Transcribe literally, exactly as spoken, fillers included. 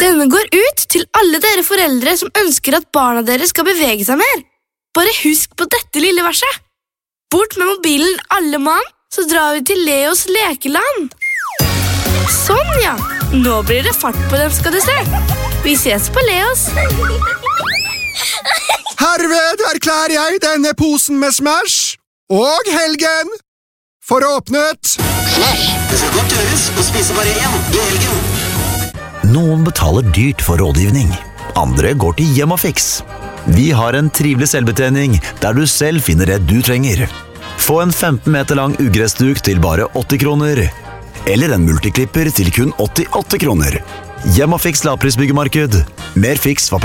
Denne går ut til alle dere foreldre som ønsker at barna deres skal bevege seg mer. Bare husk på dette lille verset. Bort med mobilen alle mann, så drar vi til Leos lekeland. Sånn, ja. Nå blir det fart på dem, skal du se. Vi ses på Leos. Herved erklærer jeg denne posen med Smash og helgen for åpnet. Smash, det skal godt gjøres å spise bare én i helgen. Noen betaler dyrt for rådgivning. Andre går til Hjemmafix. Vi har en trivelig selvbetjening der du selv finner det du trenger. Få en femten meter lang ugressduk til bare åtti kroner. Eller en multiklipper til kun åttiåtte kroner. Hjemmafix lavprisbyggemarked. Mer fiks for